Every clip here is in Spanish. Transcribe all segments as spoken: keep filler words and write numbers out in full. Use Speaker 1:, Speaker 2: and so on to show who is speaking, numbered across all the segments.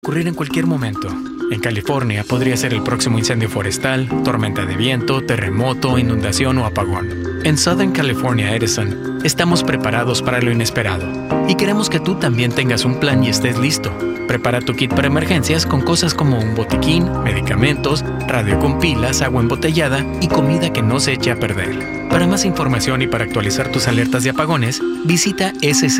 Speaker 1: Ocurrir en cualquier momento. En California podría ser el próximo incendio forestal, tormenta de viento, terremoto, inundación o apagón. En Southern California Edison, estamos preparados para lo inesperado y queremos que tú también tengas un plan y estés listo. Prepara tu kit para emergencias con cosas como un botiquín, medicamentos, radio con pilas, agua embotellada y comida que no se eche a perder. Para más información y para actualizar tus alertas de apagones, visita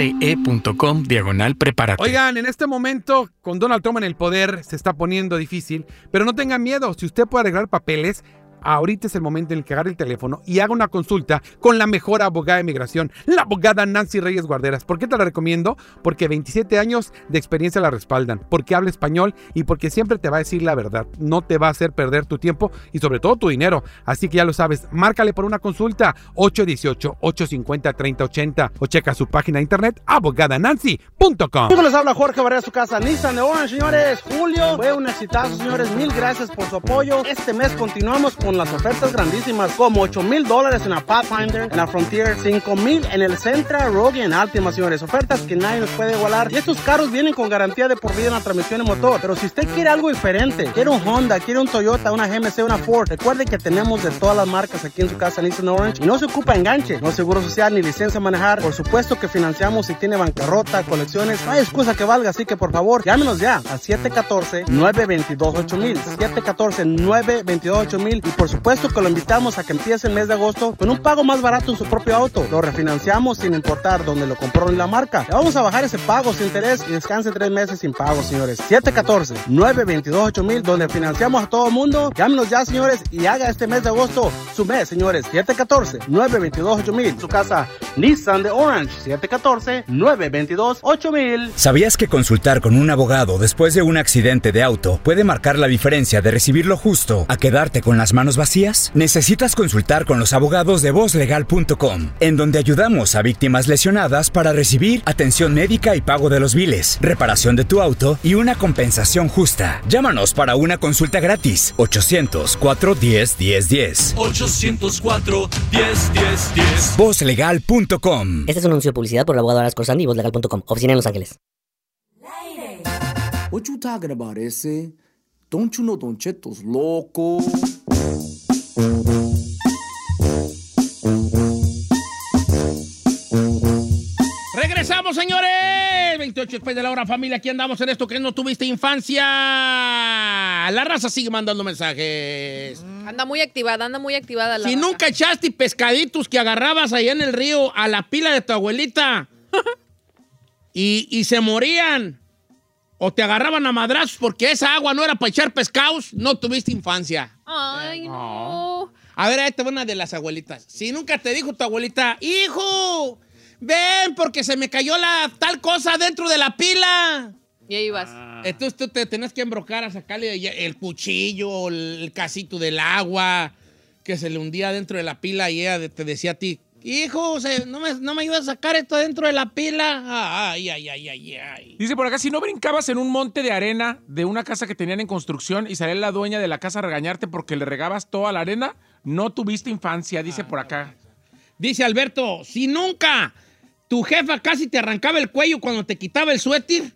Speaker 1: sce.com diagonal prepárate.
Speaker 2: Oigan, en este momento, con Donald Trump en el poder, se está poniendo difícil, pero no tengan miedo. Si usted puede arreglar papeles, ahorita es el momento en el que agarre el teléfono y haga una consulta con la mejor abogada de migración, la abogada Nancy Reyes Guarderas. ¿Por qué te la recomiendo? Porque veintisiete años de experiencia la respaldan, porque habla español y porque siempre te va a decir la verdad. No te va a hacer perder tu tiempo y sobre todo tu dinero. Así que ya lo sabes, márcale por una consulta ocho uno ocho, ocho cinco cero, tres cero ocho cero o checa su página de internet abogada nancy punto com.
Speaker 3: Les habla Jorge Barrera, su casa Nissan de Orange, señores. Julio fue un exitazo, señores. Mil gracias por su apoyo. Este mes continuamos con las ofertas grandísimas, como ocho mil dólares en la Pathfinder, en la Frontier, cinco mil en el Sentra, Rogue y en Altima, señores. Ofertas que nadie nos puede igualar. Y estos carros vienen con garantía de por vida en la transmisión y motor. Pero si usted quiere algo diferente, quiere un Honda, quiere un Toyota, una G M C, una Ford, recuerde que tenemos de todas las marcas aquí en su casa Nissan Orange. Y no se ocupa enganche, no seguro social ni licencia a manejar. Por supuesto que financiamos si tiene bancarrota, colecciones. No hay excusa que valga, así que por favor, llámenos ya al siete uno cuatro, nueve dos dos, ocho mil. siete uno cuatro, nueve dos dos, ocho mil. Y por supuesto que lo invitamos a que empiece el mes de agosto con un pago más barato en su propio auto. Lo refinanciamos sin importar dónde lo compró ni la marca. Le vamos a bajar ese pago sin interés y descanse tres meses sin pago, señores. siete uno cuatro, nueve dos dos, ocho mil, donde financiamos a todo el mundo. Llámenos ya, señores, y haga este mes de agosto su mes, señores. siete uno cuatro, nueve dos dos, ocho mil. Su casa Nissan de Orange. siete uno cuatro, nueve dos dos, ocho mil.
Speaker 4: ¿Sabías que consultar con un abogado después de un accidente de auto puede marcar la diferencia de recibir lo justo a quedarte con las manos vacías? Necesitas consultar con los abogados de voz legal punto com, en donde ayudamos a víctimas lesionadas para recibir atención médica y pago de los biles, reparación de tu auto y una compensación justa. Llámanos para una consulta gratis. ochocientos cuatro, diez, diez, diez.
Speaker 5: ochocientos cuatro, diez, diez, diez.
Speaker 4: voz legal punto com.
Speaker 6: Este es un anuncio de publicidad por el abogado Aras Corsandi y voz legal punto com. Oficina en Los Ángeles.
Speaker 7: What you talking about, ese? Don't you know Don Cheto's loco?
Speaker 8: Regresamos, señores. veintiocho después de la hora, familia. Aquí andamos en esto que no tuviste infancia. La raza sigue mandando mensajes.
Speaker 9: Anda muy activada, anda muy activada la
Speaker 8: Si
Speaker 9: raza.
Speaker 8: nunca echaste pescaditos que agarrabas allá en el río a la pila de tu abuelita y, y se morían o te agarraban a madrazos porque esa agua no era para echar pescados, no tuviste infancia.
Speaker 9: Ay, no.
Speaker 8: A ver, ahí te va una de las abuelitas. Si nunca te dijo tu abuelita, hijo, ven porque se me cayó la tal cosa dentro de la pila.
Speaker 9: Y ahí vas.
Speaker 8: Ah. Entonces tú te tenías que embrocar a sacarle el cuchillo, el casito del agua que se le hundía dentro de la pila y ella te decía a ti, hijo, se, no, me, no me ayudas a sacar esto dentro de la pila. Ay, ay, ay, ay, ay.
Speaker 10: Dice por acá, si no brincabas en un monte de arena de una casa que tenían en construcción y salía la dueña de la casa a regañarte porque le regabas toda la arena, no tuviste infancia, dice ah, por acá.
Speaker 8: Dice Alberto, si nunca tu jefa casi te arrancaba el cuello cuando te quitaba el suéter,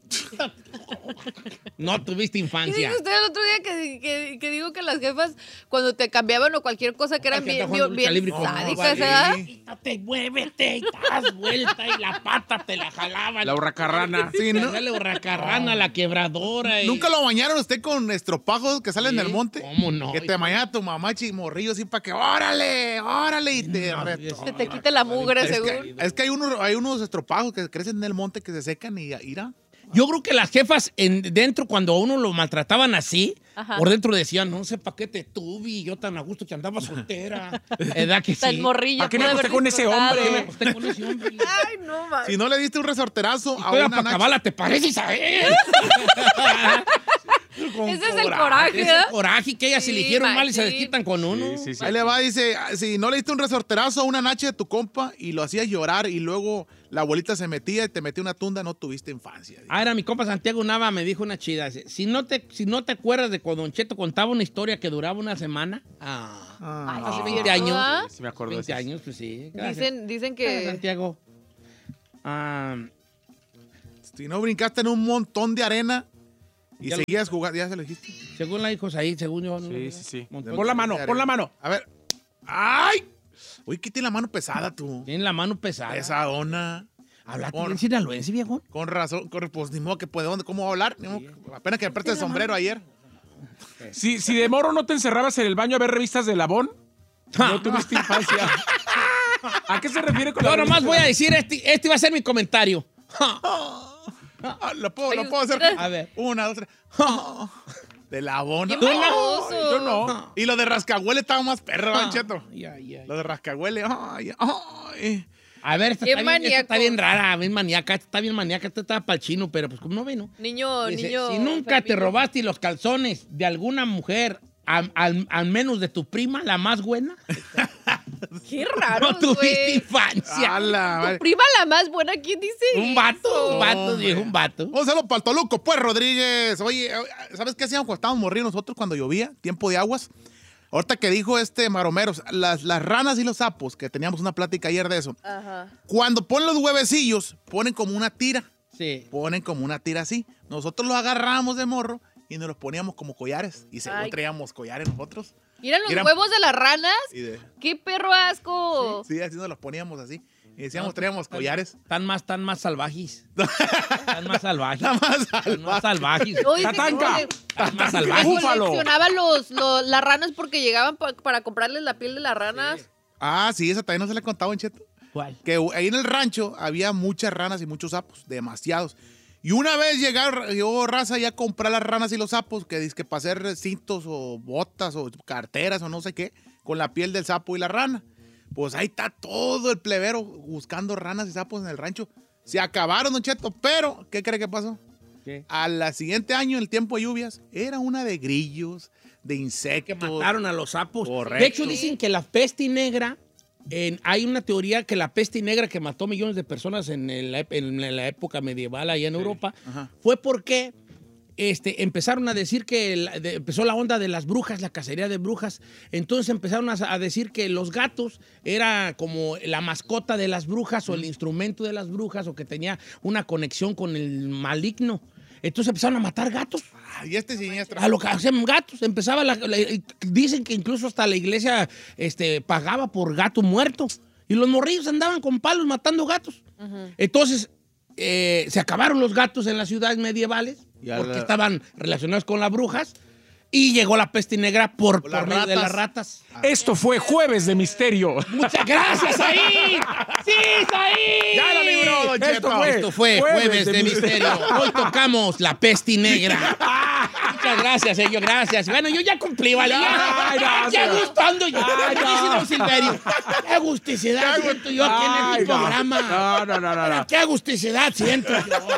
Speaker 8: no tuviste infancia.
Speaker 9: ¿Qué dijo usted el otro día que, que, que digo que las jefas cuando te cambiaban o cualquier cosa que eran bien, bien, bien sádicas, ¿verdad?
Speaker 8: Quítate, muévete y das vuelta y la pata te la jalaban.
Speaker 10: La hurracarrana.
Speaker 8: Sí, ¿no? La hurracarrana, la quebradora. Y...
Speaker 11: ¿Nunca lo bañaron usted con estropajos que salen ¿Sí? del monte?
Speaker 8: ¿Cómo no?
Speaker 11: Que te bañaba tu mamá chimorrillo así para que órale, órale y te...
Speaker 9: No, se te quite la mugre,
Speaker 11: es
Speaker 9: según.
Speaker 11: Que, es que hay unos, hay unos estropajos que crecen en el monte que se secan y irá.
Speaker 8: Yo creo que las jefas en, dentro, cuando a uno lo maltrataban así, ajá, por dentro decían, no sé para qué te tuve, y yo tan a gusto que andaba soltera. ¿Verdad que sí?
Speaker 9: Tan morrillo.
Speaker 10: ¿Para qué me acosté con ese hombre?
Speaker 8: ¿Para qué me acosté con ese hombre?
Speaker 9: Ay, no, man.
Speaker 11: Si no le diste un resorterazo
Speaker 8: a una Pacabala, ¿te pareces a él?
Speaker 9: Ese es el coraje,
Speaker 8: Ese es el coraje, que ellas sí, se eligieron mal y se desquitan con uno.
Speaker 11: Sí, sí, sí. Ahí le va, dice, si no le diste un resorterazo a una nacha de tu compa y lo hacías llorar y luego la abuelita se metía y te metía una tunda, no tuviste infancia. Dice.
Speaker 8: Ah, era mi compa Santiago Nava, me dijo una chida. Si no te, si no te acuerdas de cuando Don Cheto contaba una historia que duraba una semana, ah,
Speaker 9: Ay,
Speaker 8: hace
Speaker 9: no.
Speaker 8: veinte años.
Speaker 10: Sí, me acuerdo
Speaker 8: veinte años, pues sí.
Speaker 9: Dicen, dicen que...
Speaker 8: Gracias, Santiago. Ah,
Speaker 11: si no brincaste en un montón de arena Y
Speaker 8: Ya
Speaker 11: seguías jugando, ya se lo dijiste.
Speaker 8: Según la hijos ahí, según yo. ¿no?
Speaker 10: Sí, sí, sí.
Speaker 8: Montón.
Speaker 10: Pon la mano, pon la mano.
Speaker 11: A ver. ¡Ay! Uy, ¿qué tiene la mano pesada tú?
Speaker 8: Tiene la mano pesada.
Speaker 11: Pesadona.
Speaker 8: Hablaste
Speaker 11: Con-
Speaker 8: bien sinaloense, viejo.
Speaker 11: Con razón, con, pues ni modo que puede, ¿dónde, ¿cómo va a hablar? Ni modo que- apenas que me preste el sombrero ayer.
Speaker 10: Si, si de morro no te encerrabas en el baño a ver revistas de Labón, no tuviste infancia. ¿A qué se refiere con
Speaker 8: Yo
Speaker 10: la
Speaker 8: nomás
Speaker 10: revista
Speaker 8: voy a
Speaker 10: de
Speaker 8: decir, este, este va a ser mi comentario.
Speaker 11: Ah, lo puedo, lo puedo hacer.
Speaker 8: A ver.
Speaker 11: Una, dos, tres. De la bona.
Speaker 9: ¡Qué baboso!
Speaker 11: Yo no. Y lo de rascahuele estaba más perro,
Speaker 8: Ah.
Speaker 11: Don Cheto.
Speaker 8: Ya, ya.
Speaker 11: Lo de rascahuele. Ay, ay.
Speaker 8: A ver, esta
Speaker 9: Qué
Speaker 8: está, bien, esta está
Speaker 9: maníaco.
Speaker 8: bien rara, bien maníaca, esta está bien maníaca, esta está pa'l chino, pero pues como no ve, ¿no?
Speaker 9: Niño,
Speaker 8: Dice,
Speaker 9: niño.
Speaker 8: si nunca te
Speaker 9: Fermín.
Speaker 8: robaste los calzones de alguna mujer, al, al- al menos de tu prima, la más buena,
Speaker 9: Qué raro,
Speaker 8: no tuviste
Speaker 9: güey.
Speaker 8: infancia.
Speaker 11: Ala,
Speaker 9: Tu
Speaker 11: vale.
Speaker 9: prima la más buena, ¿quién dice
Speaker 8: Un vato,
Speaker 9: eso?
Speaker 8: un vato,
Speaker 11: Hombre.
Speaker 8: dijo un vato.
Speaker 11: Un saludo para el Toluco, pues, Rodríguez. Oye, ¿sabes qué hacíamos cuando estábamos morridos nosotros cuando llovía? Tiempo de aguas. Ahorita que dijo este Maromeros, las, las ranas y los sapos, que teníamos una plática ayer de eso,
Speaker 9: Ajá.
Speaker 11: cuando ponen los huevecillos, ponen como una tira.
Speaker 8: Sí.
Speaker 11: Ponen como una tira así. Nosotros los agarramos de morro y nos los poníamos como collares. Y según
Speaker 9: Ay.
Speaker 11: traíamos collares nosotros.
Speaker 9: ¿Miran los
Speaker 11: Eran-
Speaker 9: huevos de las ranas?
Speaker 11: Y de-
Speaker 9: ¡Qué perro asco!
Speaker 11: sí, así nos los poníamos así. Y decíamos,
Speaker 8: No,
Speaker 11: traíamos
Speaker 8: están-
Speaker 11: collares.
Speaker 8: Están más, están más salvajes. Están más salvajes.
Speaker 11: Nada más
Speaker 8: Están más salvajes.
Speaker 9: No, dice que
Speaker 10: Tatanka.
Speaker 9: cole-
Speaker 8: Están más
Speaker 9: que
Speaker 8: salvajes.
Speaker 10: Búfalo.
Speaker 9: coleccionaban los, los- las ranas porque llegaban pa- para comprarles la piel de las ranas.
Speaker 11: Ah, sí, esa también no se la he contado en Cheto.
Speaker 8: ¿Cuál?
Speaker 11: Que ahí en el rancho había muchas ranas y muchos sapos, demasiados. Y una vez llegaron, llegó raza ya a comprar las ranas y los sapos, que dice que para hacer cintos o botas o carteras o no sé qué, con la piel del sapo y la rana. Pues ahí está todo el plebero buscando ranas y sapos en el rancho. Se acabaron, Don Cheto, pero ¿qué cree que pasó?
Speaker 8: ¿Qué?
Speaker 11: Al siguiente año, en el tiempo de lluvias, era una de grillos, de
Speaker 8: Que
Speaker 11: insectos.
Speaker 8: mataron a los sapos.
Speaker 11: Correcto.
Speaker 8: De hecho, dicen que la peste negra, en- hay una teoría que la peste negra que mató millones de personas en, el- en la época medieval allá en Europa,
Speaker 11: Ajá.
Speaker 8: fue porque este, empezaron a decir que la- de- empezó la onda de las brujas, la cacería de brujas. Entonces empezaron a, a decir que los gatos era como la mascota de las brujas o el instrumento de las brujas o que tenía una conexión con el maligno. Entonces empezaron a matar gatos.
Speaker 11: Ah, y este siniestro.
Speaker 8: A lo que hacían gatos. Empezaba la, la- dicen que incluso hasta la iglesia este, pagaba por gato muerto. Y los morrillos andaban con palos matando gatos. Entonces, eh, se acabaron los gatos en las ciudades medievales
Speaker 11: Ya
Speaker 8: porque
Speaker 11: la-
Speaker 8: estaban relacionados con las brujas. Y llegó la peste negra por,
Speaker 11: Por
Speaker 8: por
Speaker 11: las
Speaker 8: medio de las
Speaker 11: ratas.
Speaker 8: ratas.
Speaker 10: Esto fue Jueves de Misterio.
Speaker 8: Muchas gracias, ahí. Sí, ahí.
Speaker 11: Ya lo libró, Don
Speaker 10: Esto
Speaker 11: Cheto.
Speaker 10: fue-
Speaker 8: Esto fue
Speaker 10: Jueves
Speaker 8: Jueves
Speaker 10: de
Speaker 8: de
Speaker 10: Misterio.
Speaker 8: Misterio. Hoy tocamos la peste negra. Muchas gracias, ellos, gracias. Bueno, yo ya cumplí, ¿vale? Ya,
Speaker 10: Ay,
Speaker 8: ya,
Speaker 10: gracias.
Speaker 8: ya gustando yo.
Speaker 10: Ay,
Speaker 8: Como
Speaker 10: no.
Speaker 8: dice don Silverio. Qué agusticidad siento yo aquí en
Speaker 10: Ay,
Speaker 8: este
Speaker 10: no.
Speaker 8: programa.
Speaker 10: No, no, no, no, no.
Speaker 8: Qué agusticidad siento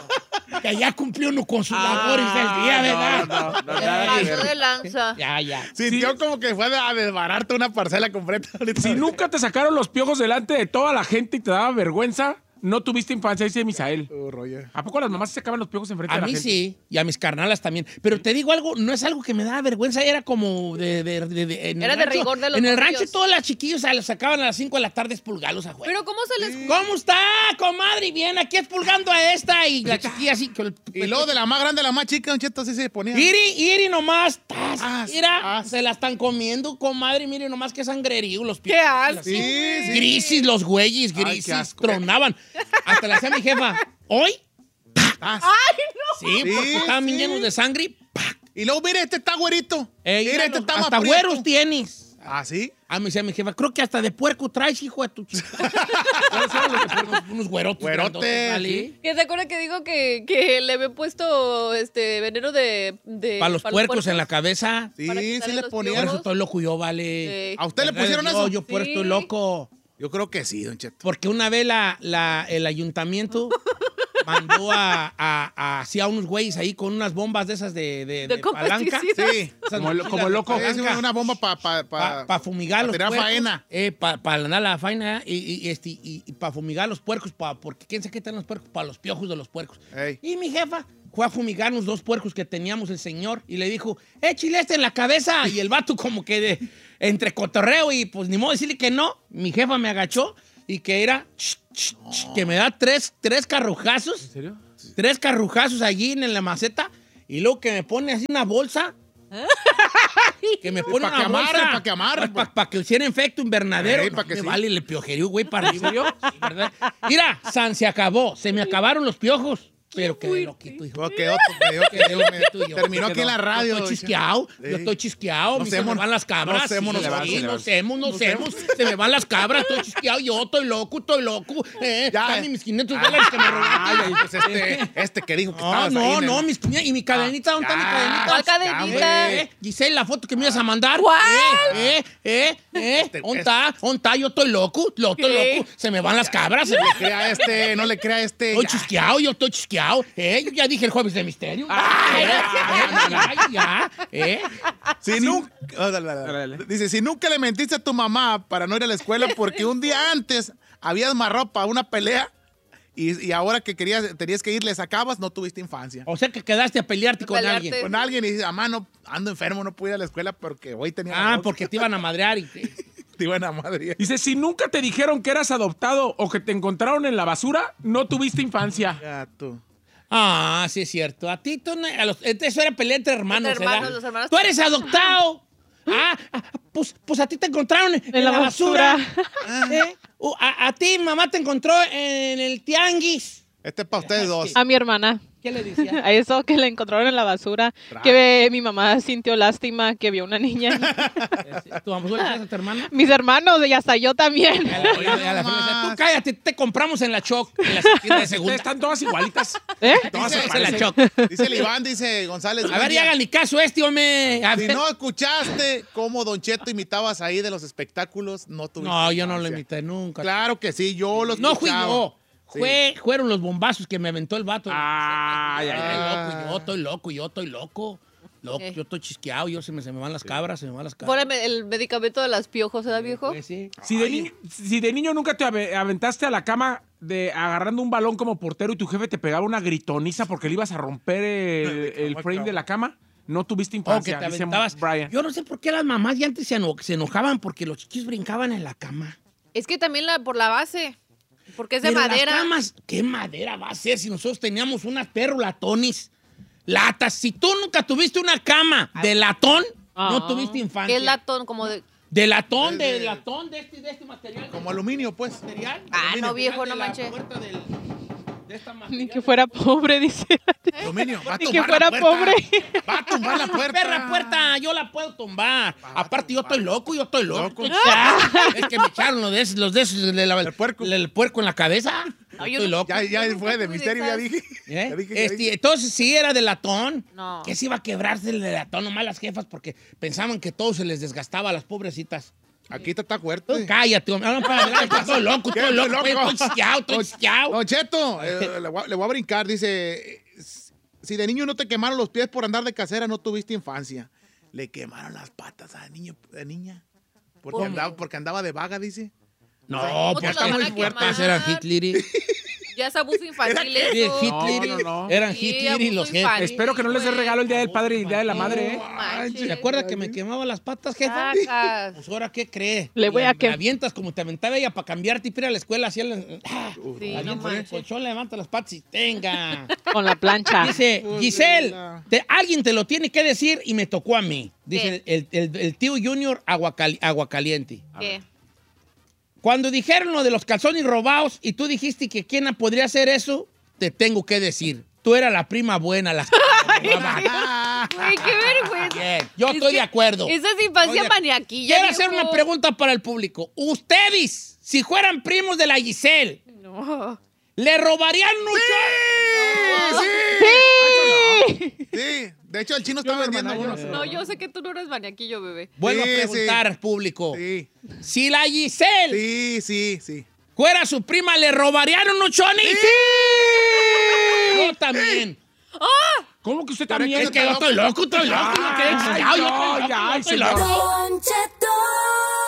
Speaker 8: yo. Que ya cumplió uno con sus labores del día, ¿verdad?
Speaker 10: no, no, no,
Speaker 9: Se
Speaker 10: nada que ver.
Speaker 9: pasó de lanza.
Speaker 8: Ya, ya.
Speaker 11: Sintió como que fue a desbararte una parcela completa.
Speaker 10: Si nunca te sacaron los piojos delante de toda la gente y te daba vergüenza, no tuviste infancia, dice Misael.
Speaker 11: Oh, Roger.
Speaker 10: ¿A poco las mamás se sacaban los piojos enfrente
Speaker 8: A
Speaker 10: de la
Speaker 8: mí
Speaker 10: gente?
Speaker 8: sí, y a mis carnalas también. Pero te digo algo, no es algo que me da vergüenza, era como de... de- de- de- en
Speaker 9: Era
Speaker 8: el
Speaker 9: de
Speaker 8: rancho-
Speaker 9: rigor de los
Speaker 8: En el
Speaker 9: morrillos.
Speaker 8: rancho todos los chiquillos se los sacaban a las cinco de la tarde expulgarlos a juego.
Speaker 9: Pero ¿cómo se les...
Speaker 8: ¿Cómo está, comadre? Bien, aquí expulgando a esta. Y la chiquilla así... con el-
Speaker 11: Y luego de la más grande a la más chica, Don Cheto, así se ponía.
Speaker 8: Iri, iri nomás. tas,
Speaker 11: As,
Speaker 8: mira,
Speaker 11: as.
Speaker 8: se la están comiendo, comadre. Mire nomás qué sangrerío. Los pies.
Speaker 9: ¡Qué asco!
Speaker 11: Sí, sí.
Speaker 8: Grises, los güeyes,
Speaker 11: Ay, qué
Speaker 8: grises,
Speaker 11: asco.
Speaker 8: tronaban. Hasta le decía a mi jefa, ¿hoy?
Speaker 11: Ah,
Speaker 8: Sí,
Speaker 11: Sí,
Speaker 8: porque estaban bien
Speaker 11: sí.
Speaker 8: llenos de sangre.
Speaker 11: Y luego, mire, este está güerito.
Speaker 8: Ey,
Speaker 11: mire, este
Speaker 8: míralo,
Speaker 11: está más
Speaker 8: hasta
Speaker 11: prieto.
Speaker 8: güeros tienes.
Speaker 11: ¿Ah, sí?
Speaker 8: Ah, me decía mi jefa, creo que hasta de puerco traes, hijo de tu chica. ¿Cuáles eran los de puerco? Unos güerotes.
Speaker 11: Güerotes,
Speaker 8: grandotes, ¿vale?
Speaker 11: sí.
Speaker 9: ¿Que te acuerdas que digo que, que le había puesto este veneno de... de
Speaker 8: Para los puercos en la cabeza.
Speaker 11: Sí,
Speaker 9: Para
Speaker 11: sí
Speaker 9: quitarle
Speaker 11: les
Speaker 9: los
Speaker 8: Por
Speaker 11: ponían.
Speaker 8: eso
Speaker 9: piojos.
Speaker 8: estoy loco yo, vale.
Speaker 9: Sí.
Speaker 11: ¿A usted le
Speaker 8: ¿Verdad?
Speaker 11: pusieron
Speaker 8: Yo-
Speaker 11: eso?
Speaker 8: Yo por
Speaker 9: Sí.
Speaker 8: estoy loco.
Speaker 11: Yo creo que sí, Don Cheto.
Speaker 8: Porque una vez la, la- el ayuntamiento mandó a, a, a, así a unos güeyes ahí con unas bombas de esas de, de,
Speaker 9: De
Speaker 8: de palanca.
Speaker 9: comesticida.
Speaker 11: Sí.
Speaker 8: Esas
Speaker 10: Como lo-
Speaker 8: mochilas
Speaker 10: como
Speaker 8: de
Speaker 10: loco.
Speaker 11: Es
Speaker 8: palanca.
Speaker 11: una bomba para pa, pa,
Speaker 8: Para fumigar
Speaker 11: pa
Speaker 8: los
Speaker 11: tirar
Speaker 8: puercos.
Speaker 11: faena.
Speaker 8: Eh, para andar la faena y, y, este, y, y para fumigar los puercos, pa, porque quién sabe qué traen los puercos, para los piojos de los puercos.
Speaker 11: Ey.
Speaker 8: Y mi jefa fue a fumigar unos dos puercos que teníamos el señor y le dijo, échale este en la cabeza. Y el vato como que de, entre cotorreo y pues ni modo decirle que no. Mi jefa me agachó y que era, ch, ch, ch, que me da tres, tres carrujazos.
Speaker 10: ¿En serio?
Speaker 8: Tres carrujazos allí en la maceta Y luego que me pone así una bolsa. Que me pone
Speaker 11: para
Speaker 8: una
Speaker 11: que amarre,
Speaker 8: bolsa.
Speaker 11: para que amarre.
Speaker 8: Para pa que hiciera efecto invernadero.
Speaker 11: Ey,
Speaker 8: No,
Speaker 11: pa' que
Speaker 8: me
Speaker 11: sí.
Speaker 8: vale, le piojerío, güey, para arriba. Sí, ¿verdad? Mira, San se acabó. Se me acabaron los piojos. Pero quedé loquito, hijo.
Speaker 11: Oh, quedó, quedó, quedó, me- terminó aquí en la radio.
Speaker 8: Yo estoy chisqueado,
Speaker 11: Sí.
Speaker 8: yo estoy chisqueado,
Speaker 11: No
Speaker 8: se me
Speaker 11: semos,
Speaker 8: van las cabras.
Speaker 11: no semos
Speaker 8: sí,
Speaker 11: nosotros.
Speaker 8: sí,
Speaker 11: Se le
Speaker 8: no
Speaker 11: van.
Speaker 8: semos, no
Speaker 11: No
Speaker 8: semos, se me van las cabras, estoy chisqueado, yo estoy loco, estoy loco. Eh, dame mis quinientos dólares que me robaron.
Speaker 11: Ay, pues este, este que dijo que
Speaker 8: No,
Speaker 11: estabas
Speaker 8: no,
Speaker 11: ahí en
Speaker 8: no,
Speaker 11: el-
Speaker 8: mis quinientos. ¿Y mi cadenita? ¿Dónde está mi
Speaker 11: Ya,
Speaker 8: cadenita?
Speaker 9: ¿Cuál cadenita?
Speaker 8: Eh, eh, Giselle, la foto que me ibas a mandar.
Speaker 9: ¿Cuál?
Speaker 8: Eh, eh, eh, eh. ¿Dónde está? ¿Dónde está? Yo estoy loco, lo estoy
Speaker 9: ¿Qué?
Speaker 8: loco. Se me van las cabras.
Speaker 11: No le crea a este, no le crea a este.
Speaker 8: Estoy
Speaker 11: ya.
Speaker 8: chisqueado, yo estoy chisqueado. Eh, yo ya dije el jueves de misterio. Ay, ya, ya, ya, eh.
Speaker 11: Si nunca, oh, dale, dale, dale. Dice, si nunca le mentiste a tu mamá para no ir a la escuela porque un día antes habías marrado para una pelea y, y ahora que querías, tenías que ir, le sacabas, no tuviste infancia.
Speaker 8: O sea que quedaste a pelearte con
Speaker 9: Pelearte.
Speaker 8: alguien.
Speaker 11: Con alguien y dices, mamá, no, ando enfermo, no pude ir a la escuela porque hoy tenía...
Speaker 8: Ah, porque te iban a madrear y te...
Speaker 11: te iban a madre.
Speaker 10: Dice, si nunca te dijeron que eras adoptado o que te encontraron en la basura, no tuviste infancia.
Speaker 11: Gato.
Speaker 8: Ah, sí es cierto. A ti, tú, no- a los, eso era pelea entre hermanos,
Speaker 9: Entre hermanos,
Speaker 8: ¿verdad?
Speaker 9: los hermanos.
Speaker 8: Tú eres adoptado. Ah, ah, pues, pues a ti te encontraron en, en la, basura. ¿Eh? Uh, a, a ti, mamá, te encontró en el tianguis.
Speaker 11: Este es para ustedes dos.
Speaker 12: A mi hermana.
Speaker 8: ¿Qué le decía?
Speaker 12: A eso que le encontraron en la basura.
Speaker 11: Tra-
Speaker 12: Que mi mamá sintió lástima que vio una niña.
Speaker 8: ¿Tu mamá le decías a tu hermana?
Speaker 12: Mis hermanos y hasta yo también.
Speaker 8: A la- a la- a la-
Speaker 11: más.
Speaker 8: Tú cállate, te compramos en la Choc, en la tienda de segunda.
Speaker 10: Ustedes están todas igualitas.
Speaker 12: ¿Eh?
Speaker 10: Todas se
Speaker 8: Dice en la
Speaker 10: parecen.
Speaker 8: Choc.
Speaker 11: Dice el Iván, dice González.
Speaker 8: A ver,
Speaker 11: buen
Speaker 8: y
Speaker 11: día.
Speaker 8: háganle caso a este, hombre. A
Speaker 11: Si
Speaker 8: ver.
Speaker 11: no escuchaste cómo Don Cheto imitabas ahí de los espectáculos, no tuviste
Speaker 8: No, yo no lo
Speaker 11: infancia.
Speaker 8: imité nunca.
Speaker 11: Claro que sí, yo los
Speaker 8: No fui
Speaker 11: escuchaba.
Speaker 8: yo.
Speaker 11: Sí.
Speaker 8: Fue, fueron los bombazos que me aventó el vato.
Speaker 10: Ay, ay,
Speaker 8: Estoy
Speaker 11: ay.
Speaker 8: loco, yo estoy loco, yo estoy loco. Loco,
Speaker 9: ¿Qué?
Speaker 8: yo estoy chisqueado, yo se me, se me van las cabras, se me van las
Speaker 9: Por
Speaker 8: cabras.
Speaker 9: el, me- el medicamento de las piojos, ¿verdad, viejo?
Speaker 8: Pues sí.
Speaker 10: Si de, ni- si de niño nunca te ave- aventaste a la cama de agarrando un balón como portero y tu jefe te pegaba una gritoniza porque le ibas a romper el, el frame de la cama, no tuviste
Speaker 8: O que
Speaker 10: infancia,
Speaker 8: te
Speaker 10: dice
Speaker 8: aventabas.
Speaker 10: Brian.
Speaker 8: Yo no sé por qué las mamás ya antes se, eno- se enojaban porque los chiquis brincaban en la cama.
Speaker 9: Es que también la, por la base. Porque es de
Speaker 8: Pero
Speaker 9: madera.
Speaker 8: Las camas, ¿qué madera va a ser si nosotros teníamos unas perro latones? Latas. Si tú nunca tuviste una cama de latón, no
Speaker 9: Ah.
Speaker 8: tuviste infancia.
Speaker 9: ¿Qué es latón? Como de...
Speaker 8: De latón,
Speaker 11: De-
Speaker 8: de
Speaker 11: de-
Speaker 8: latón, de este, de este material.
Speaker 11: Como aluminio, pues.
Speaker 8: material.
Speaker 9: Ah, no, viejo,
Speaker 8: de
Speaker 9: no
Speaker 8: la
Speaker 9: manches.
Speaker 8: puerta del- de esta
Speaker 12: Ni
Speaker 8: material.
Speaker 12: que fuera pobre, dice.
Speaker 11: Aluminio. Va a
Speaker 12: Ni
Speaker 11: tumbar
Speaker 12: que fuera
Speaker 11: la puerta.
Speaker 12: pobre.
Speaker 11: Va a tumbar la puerta.
Speaker 8: Perra puerta, yo la puedo tumbar. Aparte, yo estoy loco, yo estoy loco.
Speaker 11: Loco.
Speaker 8: Es que me echaron los de esos, los de esos, de la-
Speaker 11: El puerco.
Speaker 8: el puerco en la cabeza. Yo
Speaker 9: Ay, yo
Speaker 8: estoy
Speaker 9: no-
Speaker 8: loco.
Speaker 11: Ya, ya fue de misterio, ya dije.
Speaker 8: ¿Eh?
Speaker 11: Ya dije, ya
Speaker 8: Este,
Speaker 11: dije.
Speaker 8: entonces, sí, era de latón.
Speaker 9: No.
Speaker 8: Que se iba a quebrarse el de latón, nomás las jefas, porque pensaban que todo se les desgastaba a las pobrecitas.
Speaker 11: Aquí está, está
Speaker 8: Tú
Speaker 11: fuerte.
Speaker 8: cállate, hombre. No, para adelante, estoy loco,
Speaker 11: ¿Qué?
Speaker 8: estoy loco,
Speaker 11: Estoy
Speaker 8: estoy chisqueado, estoy
Speaker 11: Don-
Speaker 8: chisqueado.
Speaker 11: Don Cheto, eh, le, voy a, le voy a brincar. Dice, si de niño no te quemaron los pies por andar de casera, no tuviste infancia. Le quemaron las patas a niño, de niña. Porque
Speaker 9: ¿Cómo?
Speaker 11: andaba, porque andaba de vaga, dice.
Speaker 8: No,
Speaker 9: ¿Cómo te
Speaker 8: porque
Speaker 9: lo van a
Speaker 8: muy fuertes
Speaker 9: quemar?
Speaker 8: eran Hitler.
Speaker 9: Ya es abuso infantil
Speaker 8: Sí,
Speaker 9: eso.
Speaker 8: Hitler.
Speaker 10: No, no, no.
Speaker 8: Eran
Speaker 9: Sí,
Speaker 8: Hitler y
Speaker 9: abuso
Speaker 8: los jefes.
Speaker 9: infantil.
Speaker 10: Espero que no les dé regalo el Día del Padre y el Día de la Madre, ¿eh?
Speaker 9: No manches.
Speaker 8: ¿Se acuerda que me quemaba las patas, jefa?
Speaker 9: Sacas.
Speaker 8: Pues ahora, ¿qué cree?
Speaker 12: Le voy a
Speaker 8: que
Speaker 12: que-
Speaker 8: avientas como te aventaba ella para cambiarte y para ir a la escuela. Así, ah,
Speaker 9: Sí, no
Speaker 8: avientas el
Speaker 9: manches.
Speaker 8: colchón, levanta las patas y tenga.
Speaker 12: Con la plancha.
Speaker 8: Dice, Giselle, te- alguien te lo tiene que decir y me tocó a mí. Dice el, el- el tío Junior Aguacali- Aguacaliente.
Speaker 9: ¿Qué?
Speaker 8: Cuando dijeron lo de los calzones robados y tú dijiste que quién podría hacer eso, te tengo que decir. Tú eras la prima buena, la
Speaker 9: Güey, qué vergüenza.
Speaker 8: Bien, yo
Speaker 9: Es
Speaker 8: estoy
Speaker 9: que
Speaker 8: de acuerdo.
Speaker 9: Esa es infancia
Speaker 8: Oye,
Speaker 9: maniaquilla.
Speaker 8: Quiero hacer
Speaker 9: viejo.
Speaker 8: una pregunta para el público. Ustedes, si fueran primos de la Giselle,
Speaker 9: No.
Speaker 8: ¿le robarían mucho?
Speaker 11: Sí, de hecho el chino está vendiendo unos.
Speaker 9: No, yo sé que tú no eres maniaquillo, bebé.
Speaker 8: Vuelvo
Speaker 11: Sí,
Speaker 8: a preguntar
Speaker 11: sí.
Speaker 8: al público.
Speaker 11: Sí,
Speaker 8: Si la Giselle
Speaker 11: sí, sí, sí.
Speaker 8: fuera su prima, ¿le robarían unos chonis? Yo también.
Speaker 10: ¿Cómo que usted
Speaker 11: Pero
Speaker 10: también?
Speaker 8: Es que yo estoy loco, estoy loco.
Speaker 10: Ay,
Speaker 8: no quedé chisqueado, yo
Speaker 10: no,
Speaker 8: estoy loco,
Speaker 10: ya,
Speaker 8: yo estoy
Speaker 10: señor.
Speaker 8: loco.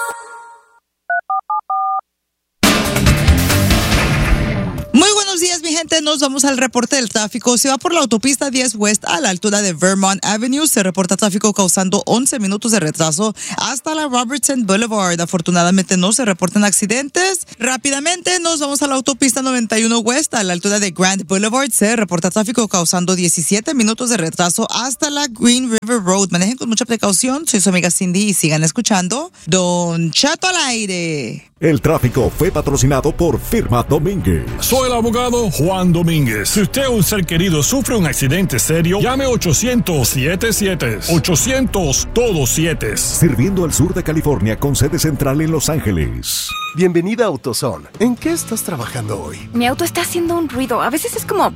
Speaker 13: Muy buenos días, mi gente gente, nos vamos al reporte del tráfico. Se va por la autopista diez West a la altura de Vermont Avenue. Se reporta tráfico causando once minutos de retraso hasta la Robertson Boulevard. Afortunadamente no se reportan accidentes. Rápidamente nos vamos a la autopista noventa y uno West a la altura de Grand Boulevard. Se reporta tráfico causando diecisiete minutos de retraso hasta la Green River Road. Manejen con mucha precaución. Soy su amiga Cindy y sigan escuchando Don Cheto al aire.
Speaker 14: El tráfico fue patrocinado por Firma Domínguez.
Speaker 15: Soy el abogado Juan Domínguez. Si usted o un ser querido sufre un accidente serio, llame ochocientos siete siete. ochocientos todos siete.
Speaker 14: Sirviendo al sur de California con sede central en Los Ángeles.
Speaker 16: Bienvenida a AutoZone. ¿En qué estás trabajando hoy?
Speaker 17: Mi auto está haciendo un ruido. A veces es como...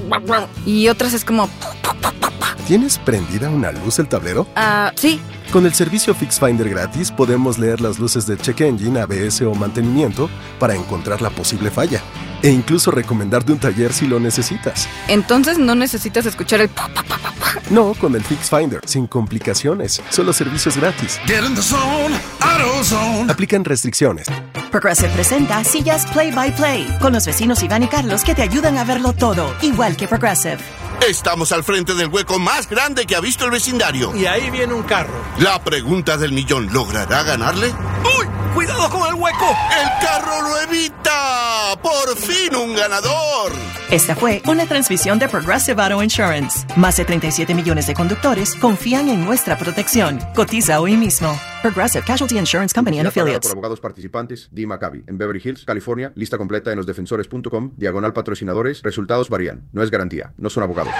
Speaker 17: y otras es como...
Speaker 16: ¿Tienes prendida una luz del tablero?
Speaker 17: Ah, uh, sí.
Speaker 16: Con el servicio Fix Finder gratis podemos leer las luces de check engine, A B S o mantenimiento para encontrar la posible falla e incluso recomendarte un taller si lo necesitas.
Speaker 17: Entonces no necesitas escuchar el...
Speaker 16: No, con el Fix Finder, sin complicaciones, solo servicios gratis.
Speaker 18: Get in the zone, AutoZone.
Speaker 16: Aplican restricciones.
Speaker 19: Progressive presenta Sillas Play by Play con los vecinos Iván y Carlos que te ayudan a verlo todo, igual que Progressive.
Speaker 18: Estamos al frente del hueco más grande que ha visto el vecindario.
Speaker 20: Y ahí viene un carro.
Speaker 18: La pregunta del millón, ¿logrará ganarle?
Speaker 20: ¡Uy! ¡Cuidado con el hueco!
Speaker 18: ¡El carro lo evita! ¡Por fin un ganador!
Speaker 19: Esta fue una transmisión de Progressive Auto Insurance. Más de treinta y siete millones de conductores confían en nuestra protección. Cotiza hoy mismo. Progressive Casualty Insurance Company and Affiliates.
Speaker 21: Por abogados participantes, Dee Maccabi, en Beverly Hills, California. Lista completa en los defensores punto com, diagonal patrocinadores. Resultados varían. No es garantía. No son abogados.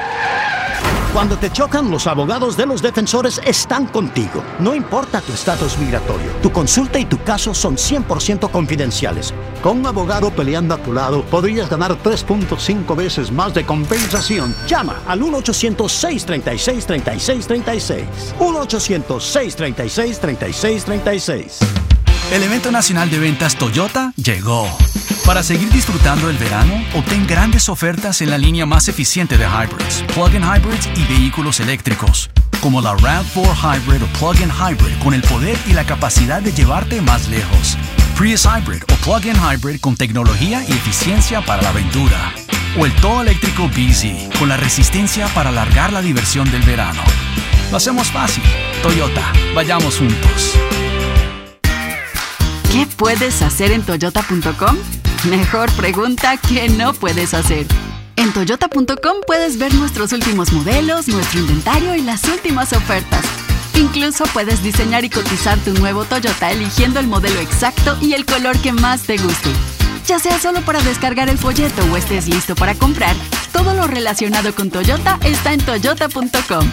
Speaker 22: Cuando te chocan, los abogados de los defensores están contigo. No importa tu estatus migratorio, tu consulta y tu caso son cien por ciento confidenciales. Con un abogado peleando a tu lado, podrías ganar tres punto cinco veces más de compensación. Llama al uno ochocientos, seis treinta y seis, treinta y seis treinta y seis. uno ochocientos, seis treinta y seis, treinta y seis treinta y seis.
Speaker 23: El evento nacional de ventas Toyota llegó. Para seguir disfrutando el verano, obtén grandes ofertas en la línea más eficiente de hybrids, plug-in hybrids y vehículos eléctricos, como la RAV cuatro Hybrid o plug-in hybrid con el poder y la capacidad de llevarte más lejos. Prius Hybrid o plug-in hybrid con tecnología y eficiencia para la aventura. O el todo eléctrico B Z con la resistencia para alargar la diversión del verano. Lo hacemos fácil. Toyota, vayamos juntos.
Speaker 24: ¿Qué puedes hacer en toyota punto com? Mejor pregunta que no puedes hacer. En toyota punto com puedes ver nuestros últimos modelos, nuestro inventario y las últimas ofertas. Incluso puedes diseñar y cotizar tu nuevo Toyota eligiendo el modelo exacto y el color que más te guste. Ya sea solo para descargar el folleto o estés listo para comprar, todo lo relacionado con Toyota está en toyota punto com.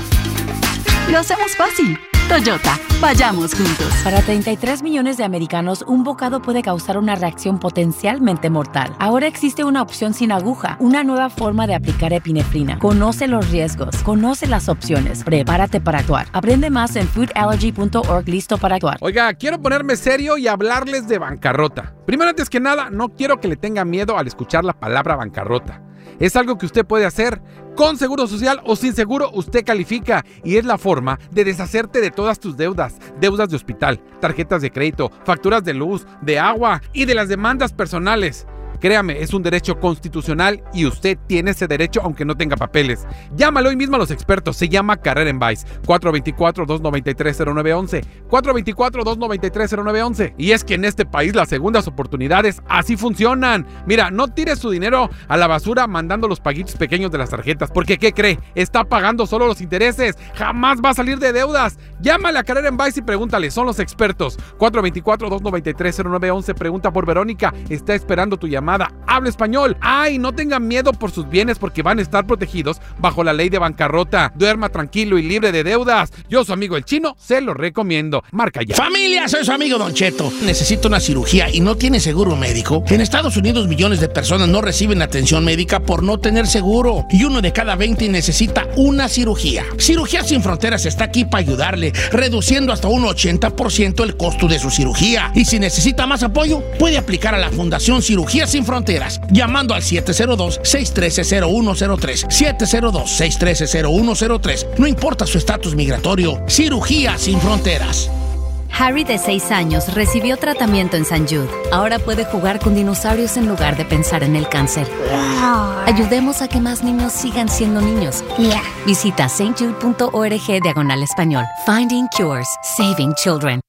Speaker 24: Lo hacemos fácil. Toyota, vayamos juntos.
Speaker 25: Para treinta y tres millones de americanos, un bocado puede causar una reacción potencialmente mortal. Ahora existe una opción sin aguja, una nueva forma de aplicar epinefrina. Conoce los riesgos, conoce las opciones, prepárate para actuar. Aprende más en food allergy punto org, listo para actuar.
Speaker 2: Oiga, quiero ponerme serio y hablarles de bancarrota. Primero, antes que nada, no quiero que le tenga miedo al escuchar la palabra bancarrota. Es algo que usted puede hacer. Con seguro social o sin seguro, usted califica y es la forma de deshacerte de todas tus deudas. Deudas de hospital, tarjetas de crédito, facturas de luz, de agua y de las demandas personales. Créame, es un derecho constitucional y usted tiene ese derecho aunque no tenga papeles. Llámalo hoy mismo a los expertos. Se llama Carrera en Vice. cuatro dos cuatro, dos nueve tres, cero nueve uno uno. cuatro dos cuatro, dos nueve tres, cero nueve uno uno. Y es que en este país las segundas oportunidades así funcionan. Mira, no tires su dinero a la basura mandando los paguitos pequeños de las tarjetas. Porque, ¿qué cree? Está pagando solo los intereses. Jamás va a salir de deudas. Llámale a Carrera en Vice y pregúntale. Son los expertos. cuatro dos cuatro, dos nueve tres, cero nueve uno uno. Pregunta por Verónica. Está esperando tu llamada. Habla español. Ay, no tengan miedo por sus bienes porque van a estar protegidos bajo la ley de bancarrota. Duerma tranquilo y libre de deudas. Yo, su amigo el chino, se lo recomiendo. Marca ya.
Speaker 8: Familia, soy su amigo Don Cheto. Necesito una cirugía y no tiene seguro médico. En Estados Unidos millones de personas no reciben atención médica por no tener seguro. Y uno de cada veinte necesita una cirugía. Cirugía Sin Fronteras está aquí para ayudarle, reduciendo hasta un ochenta por ciento el costo de su cirugía. Y si necesita más apoyo, puede aplicar a la Fundación Cirugía Sin Fronteras, llamando al siete cero dos, seis uno tres, cero uno cero tres, siete cero dos, seis uno tres, cero uno cero tres. No importa su estatus migratorio, Cirugía Sin Fronteras.
Speaker 25: Harry, de seis años, recibió tratamiento en Saint Jude. Ahora puede jugar con dinosaurios en lugar de pensar en el cáncer. Ayudemos a que más niños sigan siendo niños. Visita saintjude.org diagonal español. Finding Cures. Saving Children.